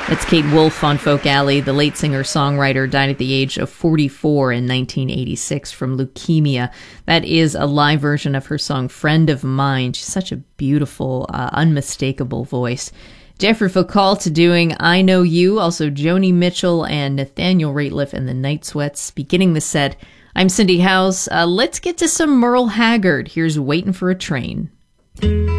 That's Kate Wolf on Folk Alley. The late singer-songwriter died at the age of 44 in 1986 from leukemia. That is a live version of her song Friend of Mine. She's such a beautiful, unmistakable voice. Jeffrey Foucault doing I Know You, also Joni Mitchell and Nathaniel Rateliff and the Night Sweats. Beginning the set, I'm Cindy Howes. Let's get to some Merle Haggard. Here's Waiting for a Train.